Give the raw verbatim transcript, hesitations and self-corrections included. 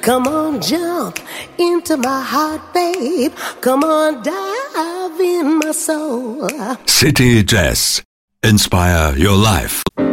Come on, jump into my heart, babe. Come on, dive in my soul. City Jazz. Inspire your life.